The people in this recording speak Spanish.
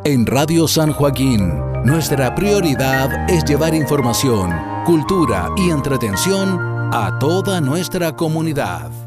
En Radio San Joaquín, nuestra prioridad es llevar información, cultura y entretención a toda nuestra comunidad.